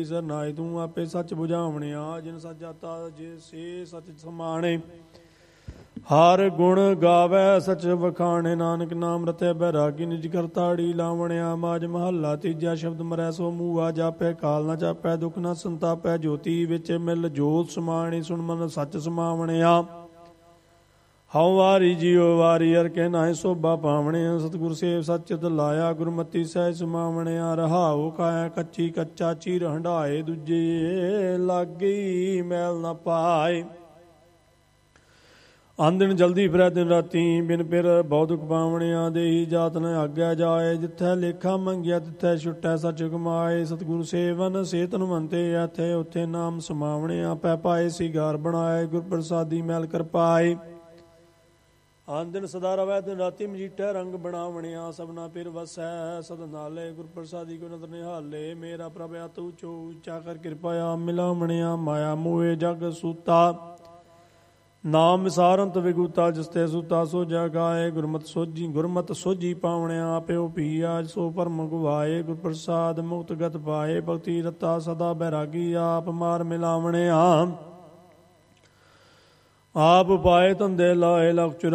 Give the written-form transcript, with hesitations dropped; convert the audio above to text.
ਸਰਨਾਏ ਤੂੰ ਆਪੇ ਸੱਚ ਬੁਝਾਵਣਿਆ ਜਿਨ ਸੱਚ ਜਾਤਾ ਜੇ ਸੇ ਸੱਚ ਸਮਾਣੇ ਹਰ ਗੁਣ ਗਾਵੈ ਸਚ ਵਖਾਣੇ ਨਾਨਕ ਨਾਮ ਰਤੈ ਬੈਰਾਗੀ ਨਿਜ ਕਰਤਾੜੀ ਲਾਵਣਿਆ ਮਾਜ ਮਹੱਲਾ ਤੀਜਾ ਸ਼ਬਦ ਮਰੈ ਸੋ ਮੂਆ ਜਾਪੈ ਕਾਲ ਨਾ ਜਾਪੈ ਦੁਖ ਨਾ ਸੰਤਾਪੈ ਜੋਤੀ ਵਿੱਚ ਮਿਲ ਜੋਤ ਸਮਾਣੀ ਸੁਣ ਮਨ ਸੱਚ ਸਮਾਵਣਿਆ ਹਉ ਵਾਰੀ ਜੀਉ ਵਾਰੀ ਅਰ ਕਹਿ ਨਾਹਿ ਸੋਭਾ ਪਾਵਣਿਆ ਸਤਿਗੁਰ ਸੇਵ ਸਚਿਤ ਲਾਇਆ ਗੁਰਮਤੀ ਸਹਿ ਸਮਾਵਣਿਆ ਰਹਾਉ ਕਾਇਆ ਕੱਚੀ ਕੱਚਾ ਚੀਰ ਹੰਢਾਏ ਦੂਜੇ ਲਾਗੀ ਮੈਲ ਨਾ ਪਾਏ ਆਂਦਣ ਜਲਦੀ ਫਿਰੈ ਦਿਨ ਰਾਤੀ ਬਿਨ ਫਿਰ ਬੌਧੁਕ ਪਾਵਣਿਆ ਦੇਹੀ ਜਾਤ ਨ ਆਗਿਆ ਜਾਏ ਜਿੱਥੈ ਲੇਖਾ ਮੰਗਿਆ ਤਿੱਥੈ ਛੁਟੈ ਸੱਚ ਕਮਾਏ ਸਤਿਗੁਰ ਸੇਵਨ ਸੇਤਨ ਮੰਤੇ ਇੱਥੇ ਉੱਥੇ ਨਾਮ ਸਮਾਵਣਿਆ ਪੈ ਪਾਏ ਸਿਗਾਰ ਬਣਾਏ ਗੁਰ ਪ੍ਰਸਾਦੀ ਮੈਲ ਕਰ ਪਾਏ ਆਂਦਣ ਸਦਾ ਰਵੈ ਦਿਨ ਰਾਤੀ ਮਜੀਠੈ ਰੰਗ ਬਣਾਵਣਿਆ ਸਭਨਾ ਫਿਰ ਵਸੈ ਸਦ ਨਾਲੇ ਗੁਰ ਪ੍ਰਸਾਦੀ ਕੋ ਨਦਰ ਨਿਹਾਲੇ ਮੇਰਾ ਪ੍ਰਭ ਤੂੰ ਚੋ ਉੱਚਾ ਕਰ ਕਿਰਪਾ ਆ ਮਿਲਾਵਣਿਆ ਮਾਇਆ ਮੋਏ ਜਗ ਸੂਤਾ ਨਾਮ ਵਿਸਾਰੰਤ ਵਿਗੂਤਾ ਜਿਸ ਤੇ ਸੁਤਾ ਸੋ ਜਗਾਏ ਗੁਰਮਤ ਸੋਝੀ ਪਾਵਣਿਆ ਆਪਿਓ ਪੀਆ ਸੋ ਪਰਮ ਗਵਾਏ ਗੁਰ ਪ੍ਰਸਾਦ ਮੁਕਤ ਗਤ ਪਾਏ ਭਗਤੀ ਰਤਾ ਸਦਾ ਬੈਰਾਗੀ ਆਪ ਮਾਰ ਮਿਲਾਵਣਿਆ ਆਪ ਪਾਏ ਧੰਦੇ ਲਾਏ ਲਖ